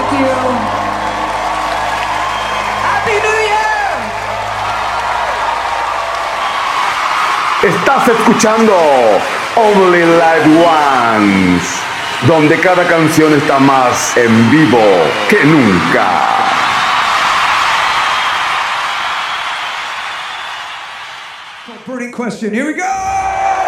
Thank you. Happy New Year. Estás escuchando Only Live Once, donde cada canción está más en vivo que nunca. Burning question. Here we go.